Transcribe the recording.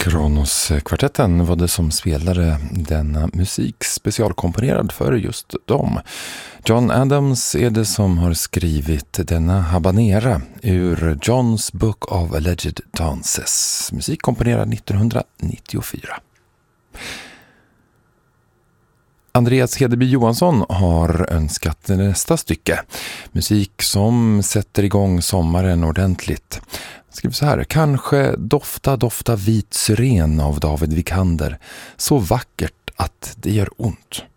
Kronos-kvartetten var det som spelade denna musik specialkomponerad för just dem. John Adams är det som har skrivit denna habanera ur John's Book of Alleged Dances, musik komponerad 1994. Andreas Hedeby Johansson har önskat nästa stycke. Musik som sätter igång sommaren ordentligt. Skriv så här: kanske dofta vit syren av David Vikander. Så vackert att det gör ont.